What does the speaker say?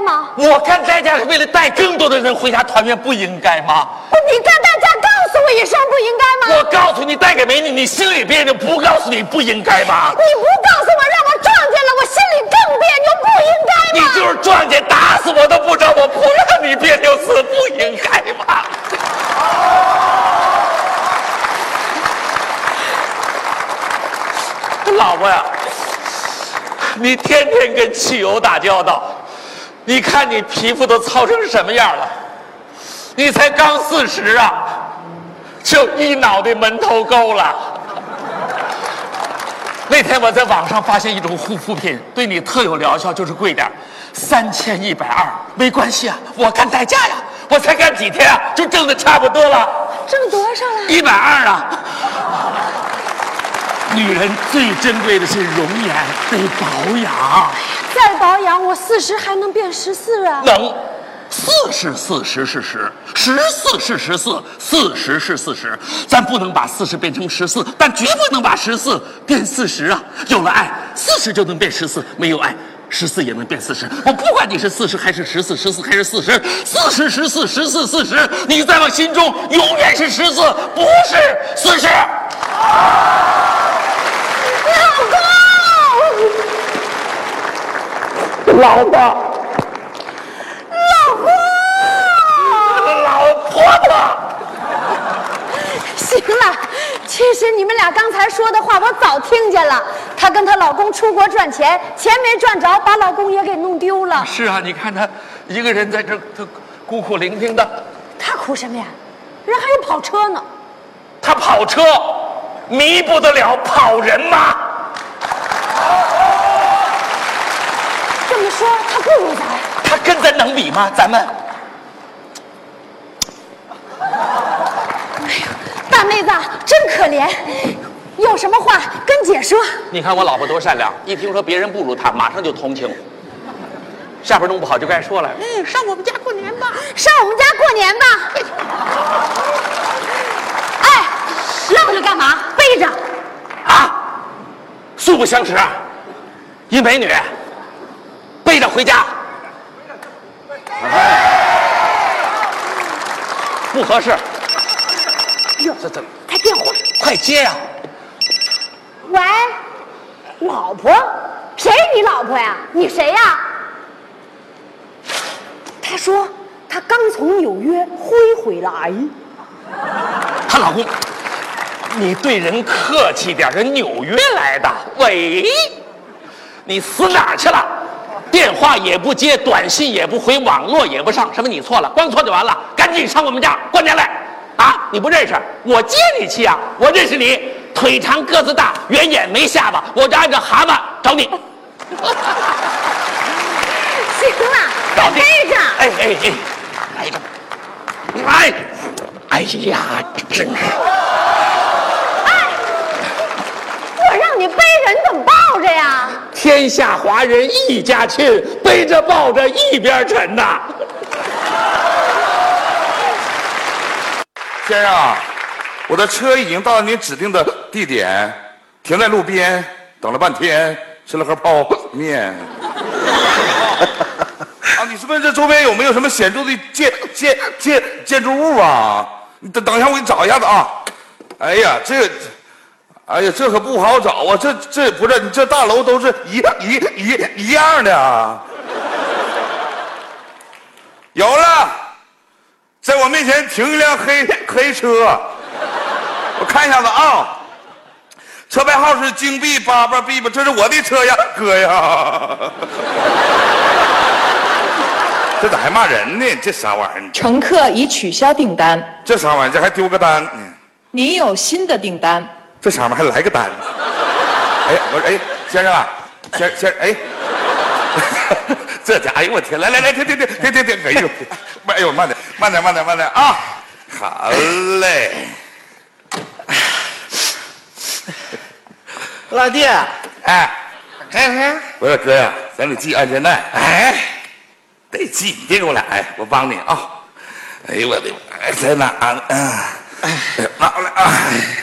吗？ 我干代价是为了带更多的人回家团圆，不应该吗？ 你干代价告诉我一声，不应该吗？ 我告诉你，带给美女，你心里别扭；不告诉你，不应该吗？ 你不告诉我，让我撞见了，我心里更别扭，不应该吗？ 你就是撞见打死我都不知道，我不让你别扭死，不应该吗？老婆呀，你天天跟汽油打交道，你看你皮肤都糙成什么样了？你才刚40啊，就一脑袋门头沟了。那天我在网上发现一种护肤品，对你特有疗效，就是贵点，3120，没关系啊，我干代驾呀，我才干几天啊，就挣的差不多了。 挣多少了 ？120啊。女人最珍贵的是容颜，得保养。 再保养，我40还能变14啊？ 能，4是40是10，14是14，40是40。咱不能把40变成14，但绝不能把14变40啊！有了爱，40就能变14；没有爱，14也能变40。我不管你是40还是14，14还是40，40、14、14、40，你在我心中永远是14，不是40。老婆，老婆婆， 行了，其实你们俩刚才说的话我早听见了。她跟她老公出国赚钱，钱没赚着，把老公也给弄丢了。 是啊，你看她一个人在这，她孤苦伶仃的。 她哭什么呀？人还有跑车呢。 她跑车弥补得了跑人吗？ 这么说，她不如咱。 她跟咱能比吗？咱们。 大妹子真可怜，有什么话跟姐说。 你看我老婆多善良，一听说别人不如她，马上就同情。下边弄不好就该说了，上我们家过年吧， 上我们家过年吧。哎，愣着干嘛？背着。 啊，素不相识，一美女背着回家，不合适。 哟， 这怎么？ 他电话， 快接呀！ 喂，老婆，谁你老婆呀？你谁呀？她说她刚从纽约飞回来。 她老公，你对人客气点，人纽约来的。喂，你死哪儿去了？电话也不接，短信也不回，网络也不上，什么你错了，光错就完了，赶紧上我们家过年来。啊，你不认识我接你去啊？我认识你，腿长个子大，圆眼没下巴，我就按照蛤蟆找你。 行了， 搞定。 背着。 哎哎哎，来一个，来！哎呀，真是！ 哎，我让你背着，你怎么抱着呀？ 天下华人一家亲，背着抱着一边沉呐。 先生啊，我的车已经到了您指定的地点，停在路边，等了半天，吃了盒泡面。啊，你是问这周边有没有什么显著的建筑物啊？你等一下，我给你找一下子啊。哎呀，这可不好找啊！这不是你这大楼都是一样的啊。有了。在我面前停一辆黑车，我看一下子啊，车牌号是京 B88B 吧，这是我的车呀，哥呀，这咋还骂人呢？这啥玩意儿？ 乘客已取消订单， 这啥玩意儿？这还丢个单呢？ 您有新的订单。 这上面还来个单？哎，我说哎，先生啊，先生哎。这家伙，哎呦我天！来，停！哎呦，慢点啊！好嘞， 老弟， 哎，我说哥呀，咱得系安全带， 哎， 得系，你别给我俩，哎，我帮你啊！哎呦我的，在哪呢？拿过来啊！